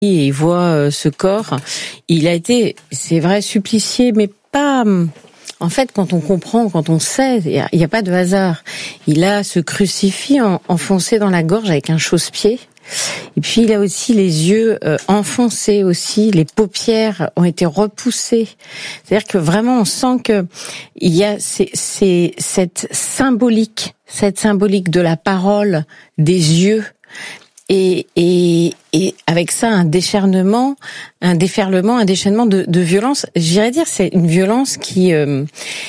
et il voit ce corps. Il a été, c'est vrai, supplicié, mais pas... En fait, quand on comprend, quand on sait, il n'y a pas de hasard. Il a ce crucifix enfoncé dans la gorge avec un chausse-pied. Et puis il a aussi les yeux enfoncés aussi, les paupières ont été repoussées. C'est-à-dire que vraiment on sent que il y a cette symbolique de la parole, des yeux. Et avec ça, un déferlement de violence. J'irais dire, c'est une violence qui est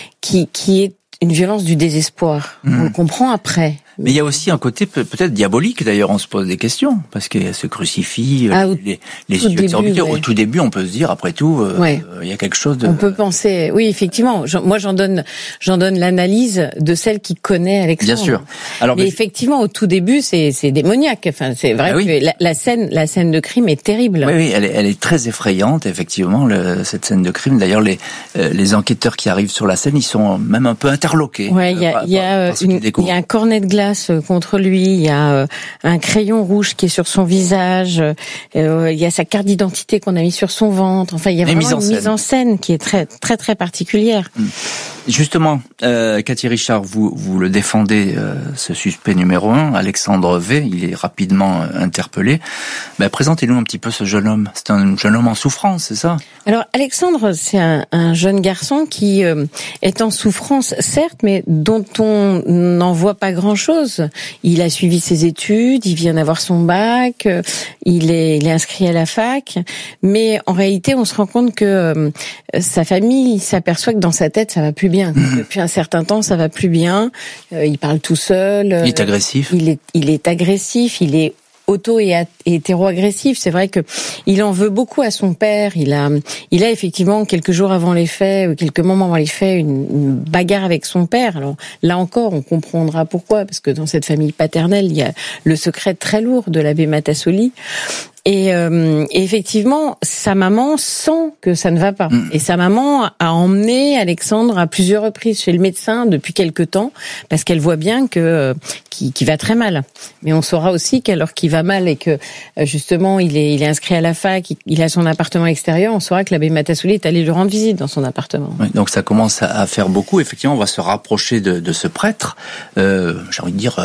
une violence du désespoir. On le comprend après. Mais il y a aussi un côté peut-être diabolique, d'ailleurs, on se pose des questions, parce qu'il y a ce crucifix, les yeux exorbités. Au tout début, on peut se dire, après tout, il y a quelque chose de... On peut penser, oui, effectivement. Moi, j'en donne l'analyse de celle qui connaît Alexandre. Bien sûr. Alors, mais effectivement, au tout début, c'est démoniaque. Enfin, c'est vrai que la scène de crime est terrible. Oui, elle est très effrayante, effectivement, cette scène de crime. D'ailleurs, les enquêteurs qui arrivent sur la scène, ils sont même un peu interloqués. Ouais, il y a un cornet de glace contre lui, il y a un crayon rouge qui est sur son visage, il y a sa carte d'identité qu'on a mis sur son ventre. Enfin, il y a vraiment une mise en scène qui est très très très particulière. Justement, Cathy Richard, vous le défendez, ce suspect numéro 1, Alexandre V, il est rapidement interpellé. Présentez-nous un petit peu ce jeune homme. C'est un jeune homme en souffrance, c'est ça? Alors, Alexandre, c'est un jeune garçon qui est en souffrance, certes, mais dont on n'en voit pas grand-chose. Il a suivi ses études, il vient d'avoir son bac, il est inscrit à la fac, mais en réalité, on se rend compte que sa famille s'aperçoit que dans sa tête, ça va plus bien. Depuis un certain temps, ça va plus bien. Il parle tout seul. Il est agressif. Il est agressif. Il est auto et hétéro-agressif. C'est vrai que il en veut beaucoup à son père. Il a effectivement quelques jours avant les faits, quelques moments avant les faits, une bagarre avec son père. Alors là encore, on comprendra pourquoi, parce que dans cette famille paternelle, il y a le secret très lourd de l'abbé Matassoli. Et effectivement, sa maman sent que ça ne va pas. Et sa maman a emmené Alexandre à plusieurs reprises chez le médecin depuis quelque temps, parce qu'elle voit bien qu'il va très mal. Mais on saura aussi qu'alors qu'il va mal et que justement il est inscrit à la fac, il a son appartement extérieur, on saura que l'abbé Matassoli est allé lui rendre visite dans son appartement. Oui, donc ça commence à faire beaucoup. Effectivement, on va se rapprocher de ce prêtre. J'ai envie de dire...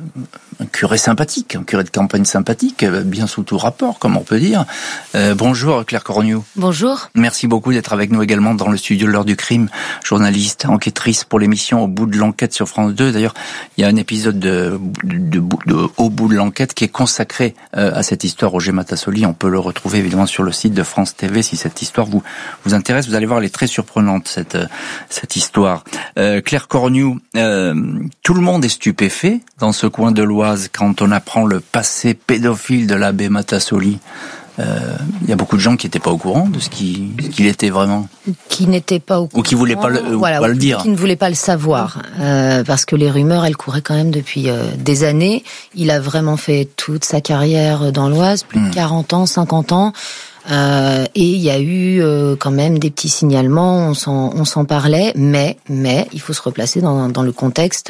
un curé sympathique, un curé de campagne sympathique, bien sous tout rapport, comme on peut dire. Bonjour Claire Cornu. Bonjour. Merci beaucoup d'être avec nous également dans le studio de l'heure du crime, journaliste, enquêtrice pour l'émission Au bout de l'enquête sur France 2. D'ailleurs, il y a un épisode de Au bout de l'enquête qui est consacré à cette histoire Roger Matassoli. On peut le retrouver évidemment sur le site de France TV si cette histoire vous intéresse. Vous allez voir, elle est très surprenante cette histoire. Claire Cornu, tout le monde est stupéfait dans ce coin de l'Oise quand on apprend le passé pédophile de l'abbé Matassoli. Il y a beaucoup de gens qui n'étaient pas au courant de ce qu'il était vraiment. Qui n'étaient pas au courant. Ou qui voulaient pas le dire. Qui ne voulaient pas le savoir. Parce que les rumeurs, elles couraient quand même depuis des années. Il a vraiment fait toute sa carrière dans l'Oise, plus de 40 ans, 50 ans. Et il y a eu quand même des petits signalements, on s'en parlait, mais il faut se replacer dans le contexte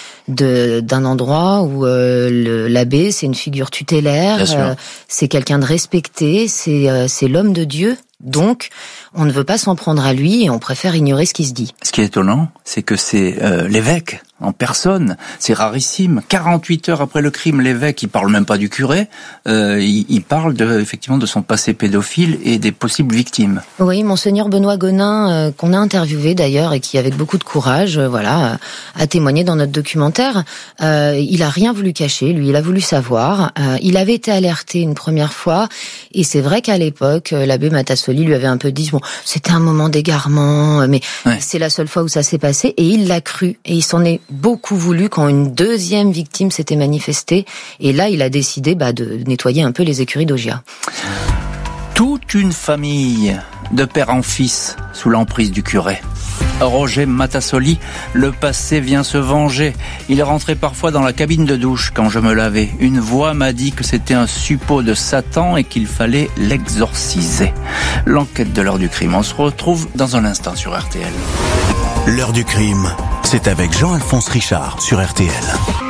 d'un endroit où l'abbé, c'est une figure tutélaire, c'est quelqu'un de respecté, c'est l'homme de Dieu. Donc, on ne veut pas s'en prendre à lui et on préfère ignorer ce qui se dit. Ce qui est étonnant, c'est que c'est l'évêque en personne. C'est rarissime. 48 heures après le crime, l'évêque, il parle même pas du curé. Il parle effectivement de son passé pédophile et des possibles victimes. Oui, monseigneur Benoît Gonin, qu'on a interviewé d'ailleurs et qui, avec beaucoup de courage, a témoigné dans notre documentaire. Il a rien voulu cacher. Lui, il a voulu savoir. Il avait été alerté une première fois et c'est vrai qu'à l'époque, l'abbé Matassoli lui avait un peu dit, bon, c'était un moment d'égarement, mais c'est la seule fois où ça s'est passé, et il l'a cru, et il s'en est beaucoup voulu quand une deuxième victime s'était manifestée, et là, il a décidé de nettoyer un peu les écuries d'Augias. Toute une famille, de père en fils, sous l'emprise du curé. Roger Matassoli, le passé vient se venger. Il rentrait parfois dans la cabine de douche quand je me lavais. Une voix m'a dit que c'était un suppôt de Satan et qu'il fallait l'exorciser. L'enquête de l'heure du crime, on se retrouve dans un instant sur RTL. L'heure du crime, c'est avec Jean-Alphonse Richard sur RTL.